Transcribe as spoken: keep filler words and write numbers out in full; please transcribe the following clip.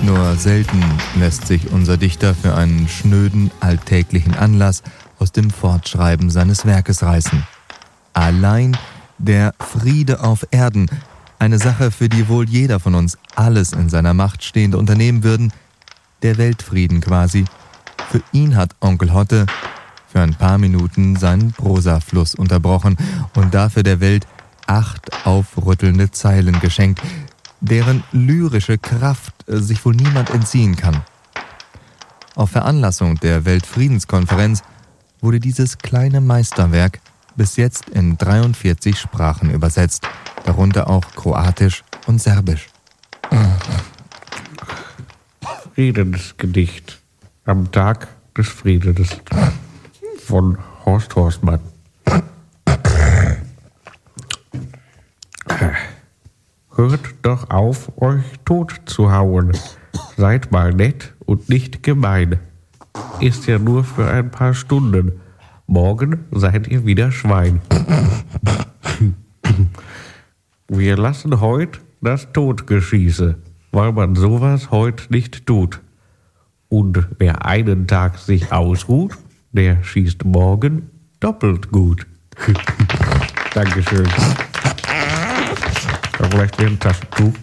Nur selten lässt sich unser Dichter für einen schnöden, alltäglichen Anlass aus dem Fortschreiben seines Werkes reißen. Allein der Friede auf Erden, eine Sache, für die wohl jeder von uns alles in seiner Macht Stehende unternehmen würden, der Weltfrieden quasi. Für ihn hat Onkel Hotte für ein paar Minuten seinen Prosafluss unterbrochen und dafür der Welt acht aufrüttelnde Zeilen geschenkt, deren lyrische Kraft sich wohl niemand entziehen kann. Auf Veranlassung der Weltfriedenskonferenz wurde dieses kleine Meisterwerk bis jetzt in dreiundvierzig Sprachen übersetzt, darunter auch Kroatisch und Serbisch. Friedensgedicht am Tag des Friedens von Horst Horstmann. Hört doch auf, euch tot zu hauen. Seid mal nett und nicht gemein. Ist ja nur für ein paar Stunden. Morgen seid ihr wieder Schwein. Wir lassen heut das Totgeschieße, weil man sowas heut nicht tut. Und wer einen Tag sich ausruht, der schießt morgen doppelt gut. Dankeschön. Vielleicht wäre ein Taschentuch.